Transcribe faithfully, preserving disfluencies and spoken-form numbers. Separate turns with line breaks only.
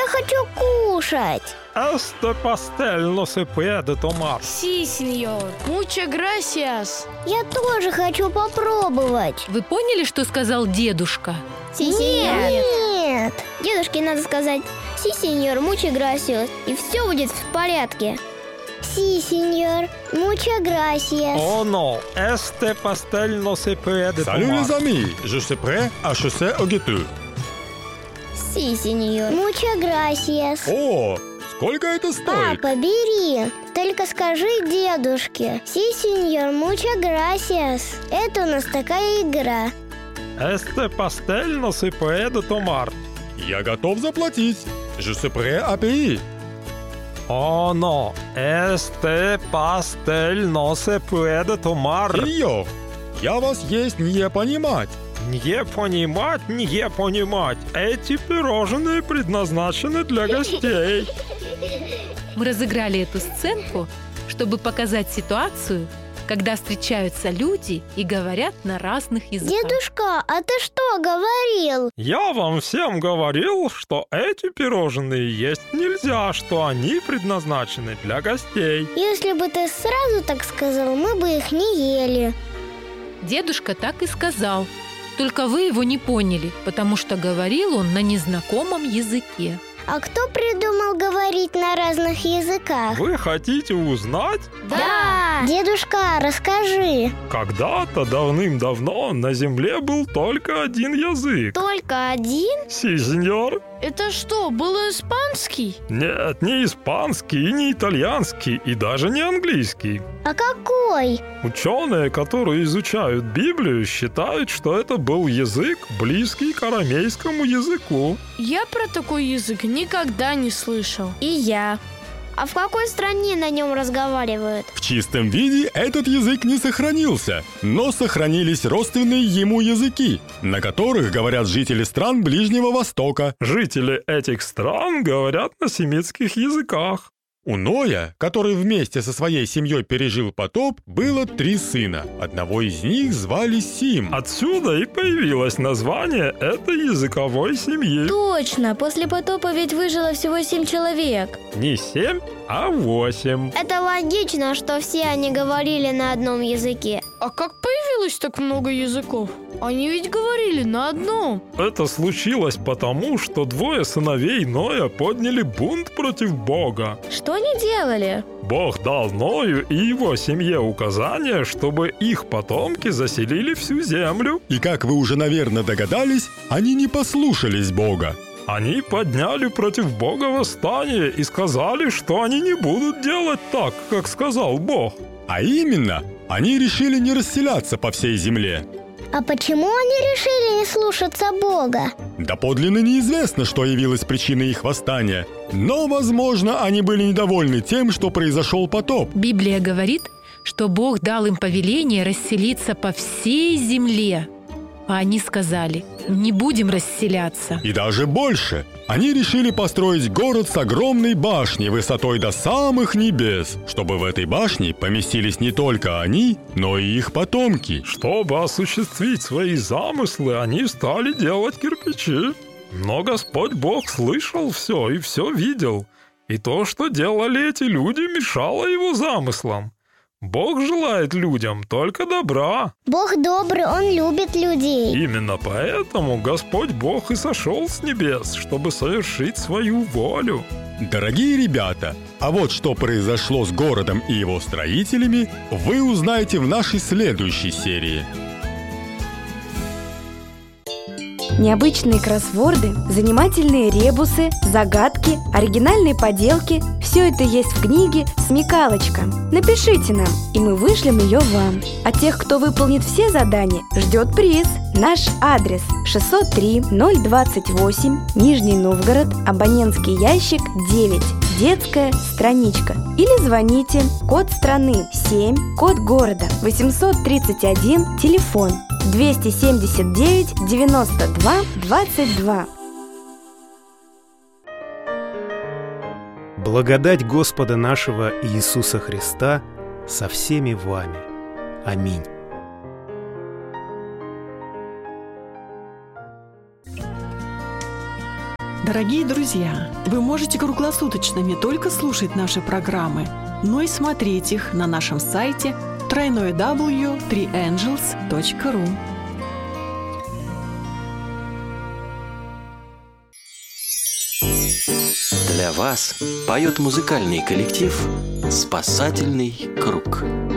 хочу кушать.
Este pastel no se puede tomar.
Sí, señor. Muchas gracias.
Я тоже хочу попробовать.
Вы поняли, что сказал дедушка?
Си, сеньор. Нет. Дедушке надо сказать «Си, сеньор, muchas gracias», и все будет в порядке. Си, сеньор, muchas gracias.
Oh non, este pastel no se puede
Salut
tomar.
les amis, je suis prêt à chasser au gâteau.
Си, сеньор, muchas gracias.
О, сколько это стоит?
Папа, бери. Только скажи дедушке «Си, сеньор, muchas gracias». Это у нас такая игра.
Este pastel no se puede tomar.
Я готов заплатить. Je suis prêt à payer.
Oh non, este pastel no se puede tomar.
Сеньор, я вас есть не понимать.
Не понимать, не понимать. Эти пирожные предназначены для гостей.
Мы разыграли эту сценку, чтобы показать ситуацию, когда встречаются люди и говорят на разных языках.
Дедушка, а ты что говорил?
Я вам всем говорил, что эти пирожные есть нельзя, что они предназначены для гостей.
Если бы ты сразу так сказал, мы бы их не ели.
Дедушка так и сказал, только вы его не поняли, потому что говорил он на незнакомом языке.
А кто придумал говорить на разных языках?
Вы хотите узнать?
Да! Дедушка, расскажи.
Когда-то давным-давно на земле был только один язык.
Только один?
Си, сеньор.
Это что, был испанский?
Нет, не испанский, не итальянский и даже не английский.
А какой?
Ученые, которые изучают Библию, считают, что это был язык, близкий к арамейскому языку.
Я про такой язык никогда не слышал.
И я. А в какой стране на нем разговаривают?
В чистом виде этот язык не сохранился, но сохранились родственные ему языки, на которых говорят жители стран Ближнего Востока.
Жители этих стран говорят на семитских языках.
У Ноя, который вместе со своей семьей пережил потоп, было три сына. Одного из них звали Сим.
Отсюда и появилось название этой языковой семьи.
Точно, после потопа ведь выжило всего семь человек.
Не семь, а восемь.
Это логично, что все они говорили на одном языке.
А как появилось так много языков? Они ведь говорили на одном.
Это случилось потому, что двое сыновей Ноя подняли бунт против Бога.
Что они делали?
Бог дал Ною и его семье указание, чтобы их потомки заселили всю землю.
И как вы уже, наверное, догадались, они не послушались Бога.
Они подняли против Бога восстание и сказали, что они не будут делать так, как сказал Бог.
А именно, они решили не расселяться по всей земле.
А почему они решили не слушаться Бога?
Доподлинно неизвестно, что явилось причиной их восстания. Но, возможно, они были недовольны тем, что произошел потоп.
Библия говорит, что Бог дал им повеление расселиться по всей земле. А они сказали, не будем расселяться.
И даже больше. Они решили построить город с огромной башней высотой до самых небес, чтобы в этой башне поместились не только они, но и их потомки.
Чтобы осуществить свои замыслы, они стали делать кирпичи. Но Господь Бог слышал все и все видел. И то, что делали эти люди, мешало его замыслам. Бог желает людям только добра.
Бог добрый, Он любит людей.
Именно поэтому Господь Бог и сошел с небес, чтобы совершить свою волю.
Дорогие ребята, а вот что произошло с городом и его строителями, вы узнаете в нашей следующей серии.
Необычные кроссворды, занимательные ребусы, загадки, оригинальные поделки – все это есть в книге «Смекалочка». Напишите нам, и мы вышлем ее вам. А тех, кто выполнит все задания, ждет приз. Наш адрес шестьсот три ноль двадцать восемь, Нижний Новгород, абонентский ящик девять, детская страничка. Или звоните, код страны семь, код города восемьсот тридцать один, телефон двести семьдесят девять девяносто два двадцать два.
Благодать Господа нашего Иисуса Христа со всеми вами. Аминь.
Дорогие друзья, вы можете круглосуточно не только слушать наши программы, но и смотреть их на нашем сайте дабл ю дабл ю дабл ю точка три энджелс точка ру.
Для вас поет музыкальный коллектив «Спасательный круг».